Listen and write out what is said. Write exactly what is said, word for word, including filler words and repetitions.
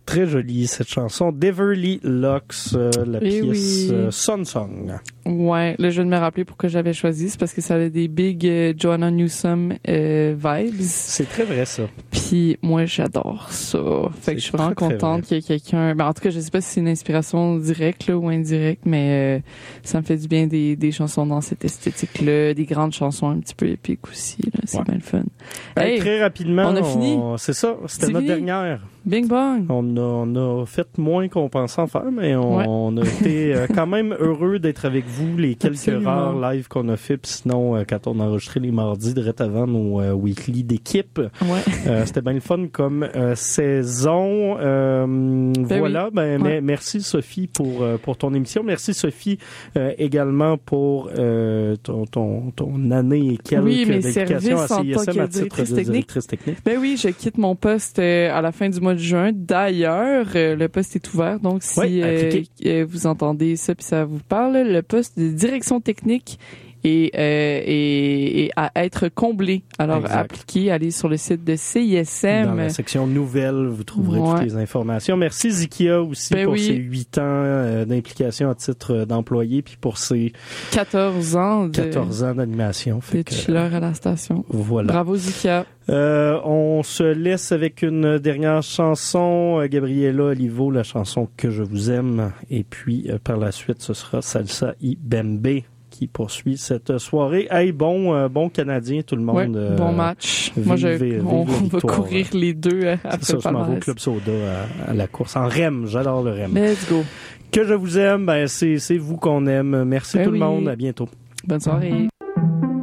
très jolie cette chanson. Beverly Lux, euh, la Et pièce oui. euh, Sun Song. Ouais, là, je viens de me rappeler pourquoi j'avais choisi. C'est parce que ça avait des big euh, Joanna Newsom euh, vibes. C'est très vrai, ça. Puis moi, j'adore ça. Fait que je suis vraiment très, très contente qu'il y ait quelqu'un... Ben, en tout cas, je sais pas si c'est une inspiration directe là, ou indirecte, mais euh, ça me fait du bien des, des chansons dans cette esthétique-là, des grandes chansons un petit peu épiques aussi. Là. C'est ouais. bien le fun. Hey, Hey, très rapidement, on a fini. on... c'est ça, c'était C'est notre fini. dernière. Bing bong! On a, on a fait moins qu'on pensait en faire, mais on, Ouais. on a été euh, quand même heureux d'être avec vous les quelques Absolument. rares lives qu'on a fait. Puis sinon, euh, quand on a enregistré les mardis direct avant nos euh, weekly d'équipe, Ouais. euh, c'était bien le fun comme euh, saison. Euh, Ben voilà, oui. ben Ouais. mais, merci Sophie pour euh, pour ton émission. Merci Sophie euh, également pour euh, ton, ton ton année et quelques Oui, mes d'implication à services en C I tant S M que à titre directrice de technique. directrice technique. Ben oui, je quitte mon poste euh, à la fin du mois de juin. D'ailleurs, euh, le poste est ouvert, donc si Oui, euh, appliquez. euh, vous entendez ça puis ça vous parle, le poste de direction technique est, euh, est, est à être comblé. Alors, Exact. appliquez, allez sur le site de C I S M. Dans la section nouvelles, vous trouverez Ouais. toutes les informations. Merci Zikia aussi Ben pour oui. ses huit ans euh, d'implication à titre euh, d'employé, puis pour ses quatorze ans de, quatorze ans d'animation. de Fait que, chiller à la station. voilà. Bravo, Zikia. Euh, on se laisse avec une dernière chanson, euh, Gabriela Olivo, la chanson Que je vous aime. Et puis, euh, par la suite, ce sera Salsa y Bembe qui poursuit cette soirée. Hey, bon, euh, bon Canadien, tout le monde. Ouais, euh, bon match. vive- Moi, je, vive on, la on va victoire. courir les deux euh, après C'est ça, je m'en vais au palmarès. Club Soda à, à la course. En R E M, j'adore le R E M. Let's go. Que je vous aime, ben c'est, c'est vous qu'on aime. Merci Ben tout oui. le monde, à bientôt. Bonne soirée.